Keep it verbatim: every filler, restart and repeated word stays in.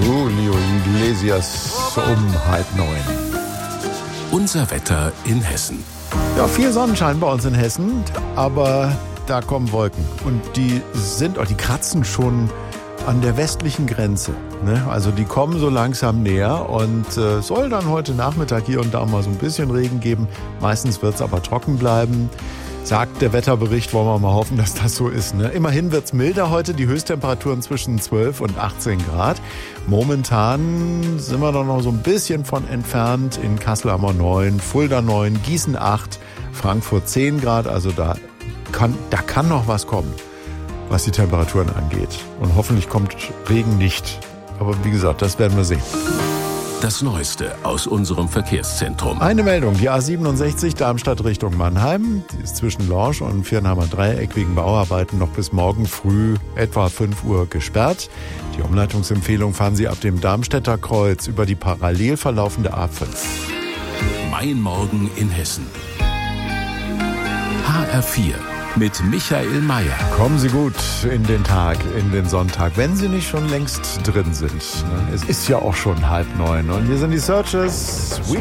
Julio Iglesias um halb neun. Unser Wetter in Hessen. Ja, viel Sonnenschein bei uns in Hessen, aber da kommen Wolken. Und die sind, oh, die kratzen schon an der westlichen Grenze. Ne? Also die kommen so langsam näher und äh, soll dann heute Nachmittag hier und da mal so ein bisschen Regen geben. Meistens wird es aber trocken bleiben. Sagt der Wetterbericht, wollen wir mal hoffen, dass das so ist. Ne? Immerhin wird es milder heute, die Höchsttemperaturen zwischen zwölf und achtzehn Grad. Momentan sind wir doch noch so ein bisschen von entfernt. In Kassel haben wir neun, Fulda neun, Gießen acht, Frankfurt zehn Grad. Also da kann, da kann noch was kommen, was die Temperaturen angeht. Und hoffentlich kommt Regen nicht. Aber wie gesagt, das werden wir sehen. Das Neueste aus unserem Verkehrszentrum. Eine Meldung, die A siebenundsechzig Darmstadt Richtung Mannheim. Die ist zwischen Lorsch und Viernheimer Dreieck wegen Bauarbeiten noch bis morgen früh etwa fünf Uhr gesperrt. Die Umleitungsempfehlung fahren Sie ab dem Darmstädter Kreuz über die parallel verlaufende A fünf. Mein Morgen in Hessen. H R vier mit Michael Mayer. Kommen Sie gut in den Tag, in den Sonntag, wenn Sie nicht schon längst drin sind. Es ist ja auch schon halb neun und hier sind die Searchers. We